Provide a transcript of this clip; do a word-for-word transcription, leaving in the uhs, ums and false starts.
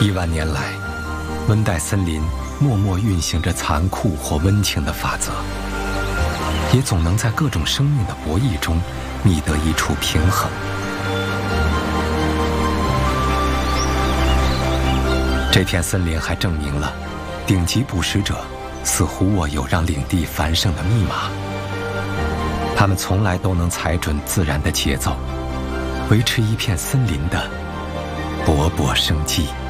亿万年来，温带森林默默运行着残酷或温情的法则，也总能在各种生命的博弈中觅得一处平衡。这片森林还证明了，顶级捕食者似乎握有让领地繁盛的密码。他们从来都能踩准自然的节奏，维持一片森林的勃勃生机。